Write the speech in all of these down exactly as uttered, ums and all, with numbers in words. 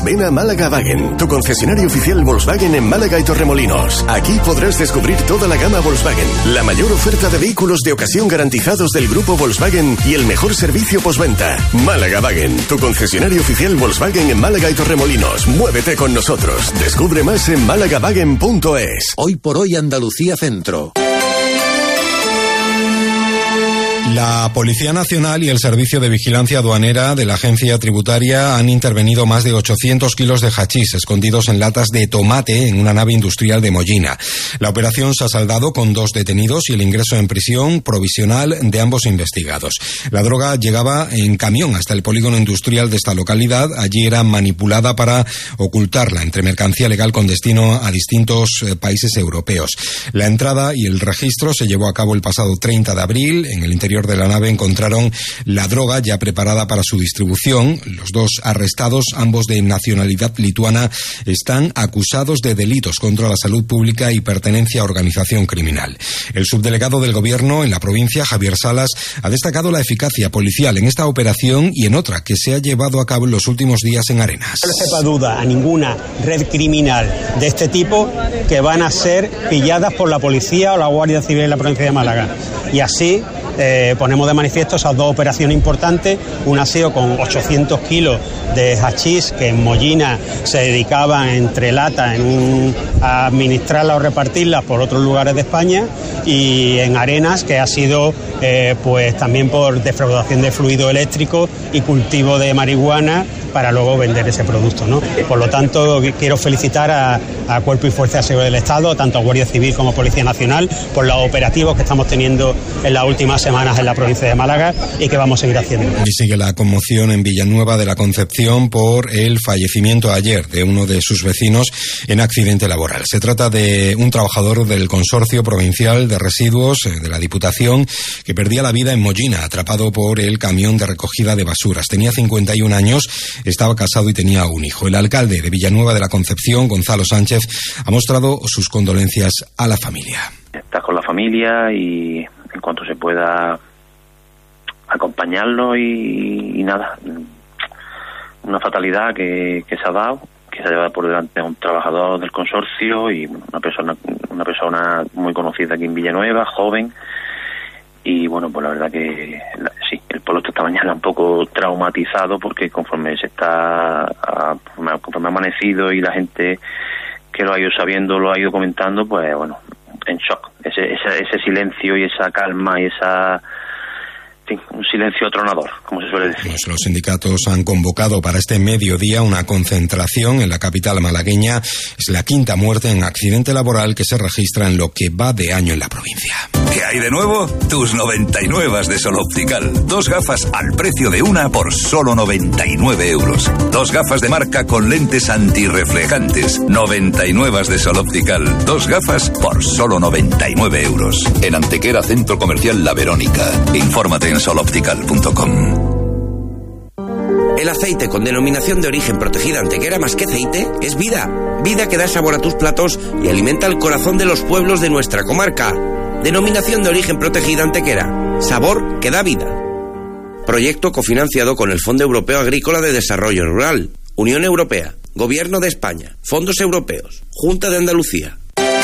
Ven a Málaga Wagen, tu concesionario oficial Volkswagen en Málaga y Torremolinos. Aquí podrás descubrir toda la gama Volkswagen, la mayor oferta de vehículos de ocasión garantizados del grupo Volkswagen y el mejor servicio postventa. Málaga Wagen, tu concesionario oficial Volkswagen en Málaga y Torremolinos. Muévete con nosotros. Descubre más en málaga wagen punto es. Hoy por hoy Andalucía Centro. La Policía Nacional y el Servicio de Vigilancia Aduanera de la Agencia Tributaria han intervenido más de ochocientos kilos de hachís escondidos en latas de tomate en una nave industrial de Mollina. La operación se ha saldado con dos detenidos y el ingreso en prisión provisional de ambos investigados. La droga llegaba en camión hasta el polígono industrial de esta localidad. Allí era manipulada para ocultarla entre mercancía legal con destino a distintos eh, países europeos. La entrada y el registro se llevó a cabo el pasado treinta de abril. En el interior de la nave encontraron la droga ya preparada para su distribución. Los dos arrestados, ambos de nacionalidad lituana, están acusados de delitos contra la salud pública y pertenencia a organización criminal. El subdelegado del Gobierno en la provincia, Javier Salas, ha destacado la eficacia policial en esta operación y en otra que se ha llevado a cabo en los últimos días en Arenas. No le sepa duda a ninguna red criminal de este tipo que van a ser pilladas por la policía o la Guardia Civil en la provincia de Málaga. Y así Eh, ponemos de manifiesto esas dos operaciones importantes. Una ha sido con ochocientos kilos de hachís que en Mollina se dedicaban entre latas en un, a administrarlas o repartirlas por otros lugares de España, y en Arenas, que ha sido eh, pues también por defraudación de fluido eléctrico y cultivo de marihuana para luego vender ese producto, ¿no? Por lo tanto, quiero felicitar a, a Cuerpo y Fuerza de Seguridad del Estado, tanto a Guardia Civil como Policía Nacional, por los operativos que estamos teniendo en las últimas semanas en la provincia de Málaga y que vamos a seguir haciendo. Y sigue la conmoción en Villanueva de la Concepción por el fallecimiento ayer de uno de sus vecinos en accidente laboral. Se trata de un trabajador del Consorcio Provincial de Residuos de la Diputación que perdía la vida en Mollina, atrapado por el camión de recogida de basuras. Tenía cincuenta y un años, estaba casado y tenía un hijo. El alcalde de Villanueva de la Concepción, Gonzalo Sánchez, ha mostrado sus condolencias a la familia. Estás con la familia y en cuanto se pueda acompañarlo y, y nada, una fatalidad que, que se ha dado, que se ha llevado por delante a un trabajador del consorcio y una persona una persona muy conocida aquí en Villanueva, joven. Y bueno, pues la verdad que sí, el pueblo está esta mañana un poco traumatizado porque conforme se está conforme ha amanecido y la gente que lo ha ido sabiendo lo ha ido comentando, pues bueno, en shock. Ese, ese, ese silencio y esa calma y esa... Sí, un silencio atronador, como se suele decir. Pues los sindicatos han convocado para este mediodía una concentración en la capital malagueña. Es la quinta muerte en accidente laboral que se registra en lo que va de año en la provincia. ¿Qué hay de nuevo? Tus noventa y nueve de Sol Optical. Dos gafas al precio de una por solo noventa y nueve euros. Dos gafas de marca con lentes antirreflejantes. noventa y nueve de Sol Optical. Dos gafas por solo noventa y nueve euros. En Antequera, Centro Comercial La Verónica. Infórmate en sol optical punto com. El aceite con denominación de origen protegida Antequera más que aceite es vida. Vida que da sabor a tus platos y alimenta el corazón de los pueblos de nuestra comarca. Denominación de origen protegida Antequera. Sabor que da vida. Proyecto cofinanciado con el Fondo Europeo Agrícola de Desarrollo Rural, Unión Europea, Gobierno de España, Fondos Europeos, Junta de Andalucía.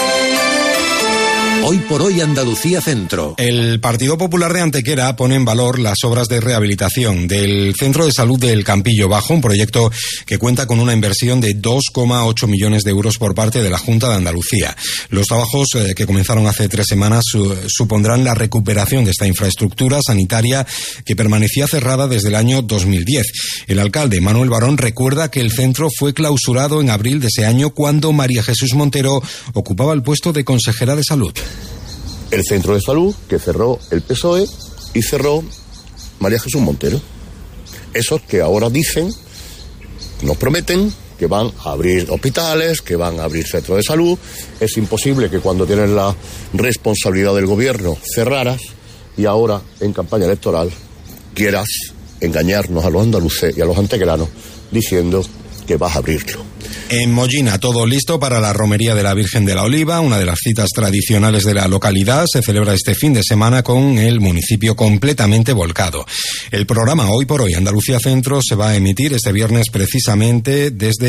Hoy por hoy Andalucía Centro. El Partido Popular de Antequera pone en valor las obras de rehabilitación del Centro de Salud del Campillo Bajo, un proyecto que cuenta con una inversión de dos coma ocho millones de euros por parte de la Junta de Andalucía. Los trabajos eh, que comenzaron hace tres semanas su, supondrán la recuperación de esta infraestructura sanitaria que permanecía cerrada desde el año dos mil diez. El alcalde Manuel Barón recuerda que el centro fue clausurado en abril de ese año cuando María Jesús Montero ocupaba el puesto de consejera de Salud. El centro de salud que cerró el P S O E y cerró María Jesús Montero. Esos que ahora dicen, nos prometen que van a abrir hospitales, que van a abrir centros de salud. Es imposible que cuando tienen la responsabilidad del gobierno cerraras y ahora en campaña electoral quieras engañarnos a los andaluces y a los antequeranos diciendo que vas a abrirlo. En Mollina, todo listo para la romería de la Virgen de la Oliva, una de las citas tradicionales de la localidad. Se celebra este fin de semana con el municipio completamente volcado. El programa Hoy por Hoy Andalucía Centro se va a emitir este viernes precisamente desde